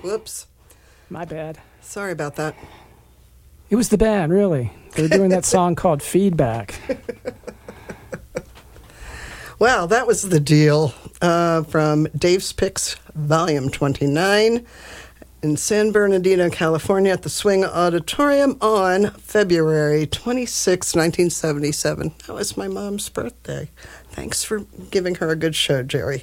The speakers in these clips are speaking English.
Whoops. My bad. Sorry about that. It was the band, really. They were doing that song called Feedback. Well, that was the deal from Dave's Picks, Volume 29, in San Bernardino, California, at the Swing Auditorium on February 26, 1977. That was my mom's birthday. Thanks for giving her a good show, Jerry.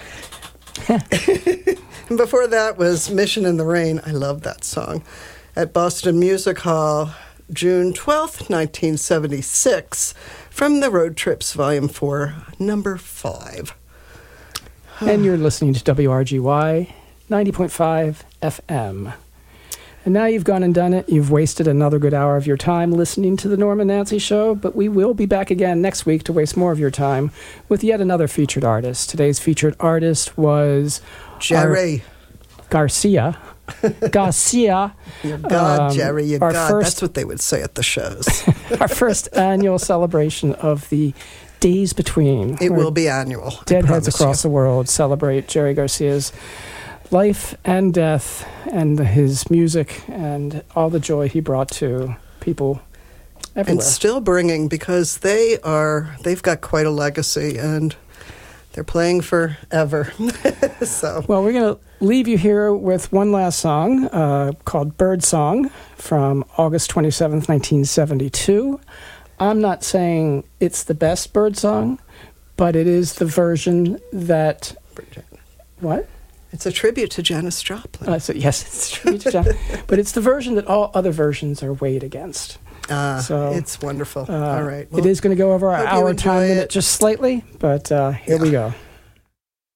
And before that was Mission in the Rain. I love that song. At Boston Music Hall, June 12th, 1976, from the Road Trips, Volume 4, Number 5. And you're listening to WRGY 90.5 FM. And now you've gone and done it. You've wasted another good hour of your time listening to the Norm and Nancy Show, but we will be back again next week to waste more of your time with yet another featured artist. Today's featured artist was Jerry Garcia. You God, Jerry, you God. First, that's what they would say at the shows. Our first annual celebration of the Days Between. It will be annual. Deadheads across the world celebrate Jerry Garcia's life and death and his music and all the joy he brought to people everywhere. And still bringing, because they've got quite a legacy and they're playing forever. So, well, we're going to leave you here with one last song called Bird Song from August 27th, 1972. I'm not saying it's the best bird song, but it is the version that... What? It's a tribute to Janis Joplin. Yes, it's a tribute to Janis. But it's the version that all other versions are weighed against. So it's wonderful. All right. Well, it is going to go over our hour time limit just slightly, but here we go.